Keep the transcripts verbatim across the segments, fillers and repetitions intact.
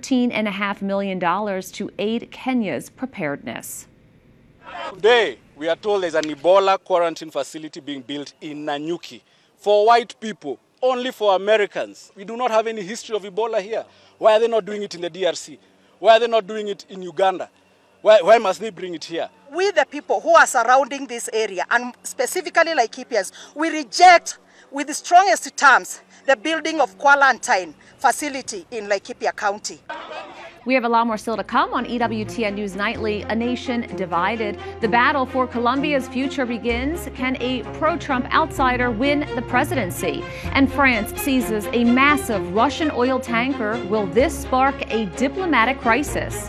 thirteen point five million dollars to aid Kenya's preparedness. Today, we are told there's an Ebola quarantine facility being built in Nanyuki for white people, only for Americans. We do not have any history of Ebola here. Why are they not doing it in the D R C? Why are they not doing it in Uganda? Why, why must they bring it here? We, the people who are surrounding this area, and specifically Laikipians, we reject with the strongest terms the building of quarantine facility in Laikipia County. We have a lot more still to come on E W T N News Nightly. A nation divided. The battle for Colombia's future begins. Can a pro-Trump outsider win the presidency? And France seizes a massive Russian oil tanker. Will this spark a diplomatic crisis?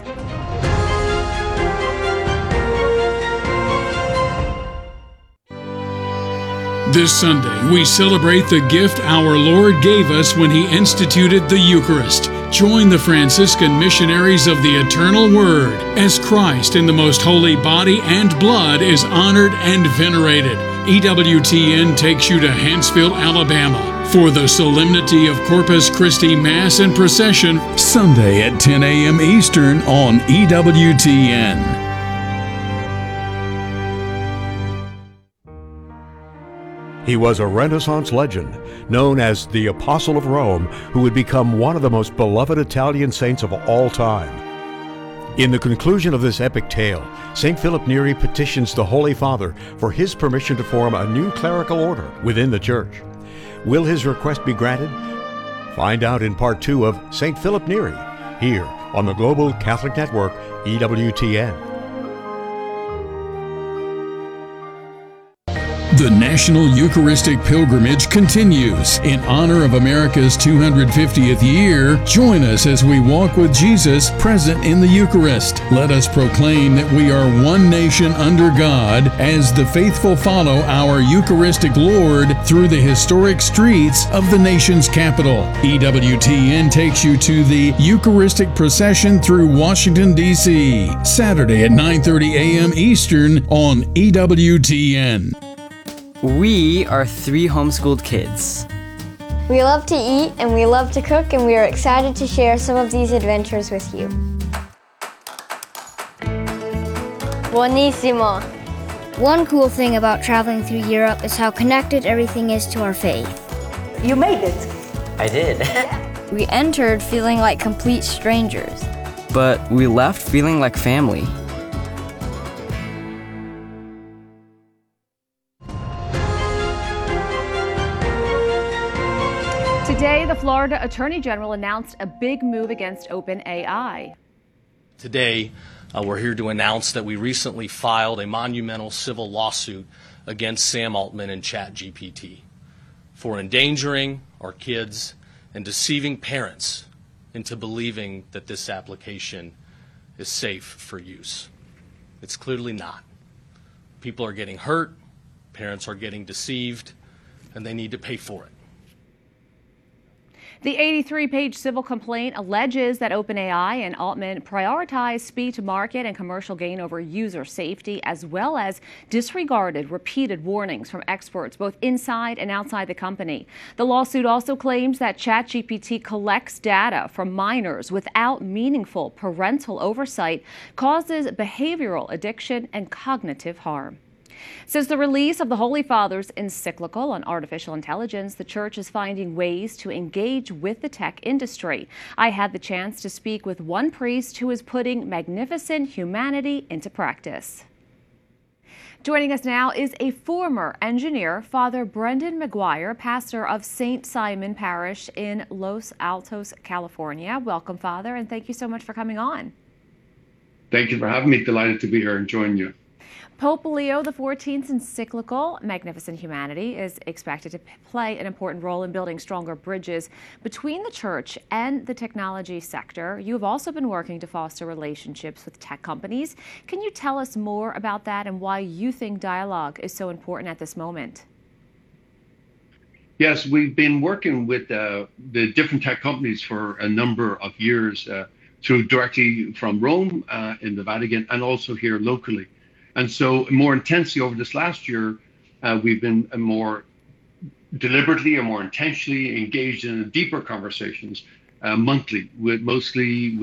This Sunday, we celebrate the gift our Lord gave us when He instituted the Eucharist. Join the Franciscan missionaries of the Eternal Word as Christ in the most holy body and blood is honored and venerated. E W T N takes you to Hansfield, Alabama for the Solemnity of Corpus Christi Mass and Procession, Sunday at ten a.m. Eastern on E W T N. He was a Renaissance legend, known as the Apostle of Rome, who would become one of the most beloved Italian saints of all time. In the conclusion of this epic tale, Saint Philip Neri petitions the Holy Father for his permission to form a new clerical order within the Church. Will his request be granted? Find out in part two of Saint Philip Neri, here on the Global Catholic Network, E W T N. The National Eucharistic Pilgrimage continues. In honor of America's two hundred fiftieth year, join us as we walk with Jesus present in the Eucharist. Let us proclaim that we are one nation under God as the faithful follow our Eucharistic Lord through the historic streets of the nation's capital. E W T N takes you to the Eucharistic procession through Washington, D C, Saturday at nine thirty a.m. Eastern on E W T N. We are three homeschooled kids. We love to eat and we love to cook, and we are excited to share some of these adventures with you. Buonissimo. One cool thing about traveling through Europe is how connected everything is to our faith. You made it. I did. We entered feeling like complete strangers. But we left feeling like family. Today, the Florida Attorney General announced a big move against OpenAI. Today, uh, we're here to announce that we recently filed a monumental civil lawsuit against Sam Altman and ChatGPT for endangering our kids and deceiving parents into believing that this application is safe for use. It's clearly not. People are getting hurt, parents are getting deceived, and they need to pay for it. The eighty-three page civil complaint alleges that OpenAI and Altman prioritized speed to market and commercial gain over user safety, as well as disregarded repeated warnings from experts both inside and outside the company. The lawsuit also claims that ChatGPT collects data from minors without meaningful parental oversight, causes behavioral addiction and cognitive harm. Since the release of the Holy Father's encyclical on artificial intelligence, the Church is finding ways to engage with the tech industry. I had the chance to speak with one priest who is putting magnificent humanity into practice. Joining us now is a former engineer, Father Brendan McGuire, pastor of Saint Simon Parish in Los Altos, California. Welcome, Father, and thank you so much for coming on. Thank you for having me. Delighted to be here and join you. Pope Leo the fourteenth's encyclical, Magnificent Humanity, is expected to play an important role in building stronger bridges between the Church and the technology sector. You have also been working to foster relationships with tech companies. Can you tell us more about that and why you think dialogue is so important at this moment? Yes, we've been working with uh, the different tech companies for a number of years, uh, through directly from Rome uh, in the Vatican and also here locally. And so more intensely over this last year, uh, we've been more deliberately and more intentionally engaged in deeper conversations uh, monthly, with mostly with